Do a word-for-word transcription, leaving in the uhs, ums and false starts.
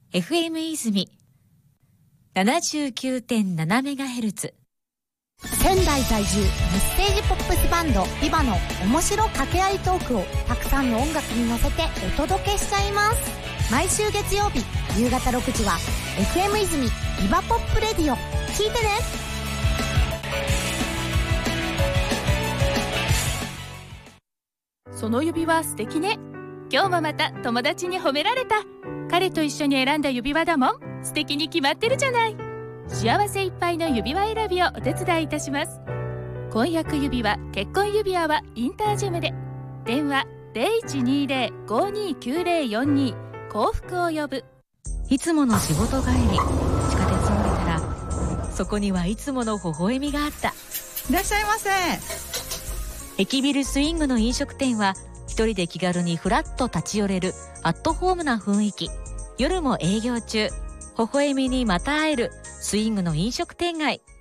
エフエム 泉 ななじゅうきゅうてんななメガヘルツ。 仙台在住メッセージポップスバンドビバの面白掛け合いトークをたくさんの音楽に乗せてお届けしちゃいます。毎週月曜日夕方ろくじは エフエム 泉ビバポップレディオ、聞いてね。 その指輪素敵ね。今日もまた友達に褒められた。彼と一緒に選んだ指輪だもん。素敵に決まってるじゃない。幸せいっぱいの指輪選びをお手伝いいたします。婚約指輪、結婚指輪はインタージェムで。電話 ゼロいちにゼロ ごにきゅうゼロよんに 幸福を呼ぶ。 いつもの仕事帰り、地下鉄を降りたらそこにはいつもの微笑みがあった。 いらっしゃいませ。 駅ビルスイングの飲食店は一人で気軽にフラッと立ち寄れるアットホームな雰囲気。夜も営業中。微笑みにまた会えるスイングの飲食店街。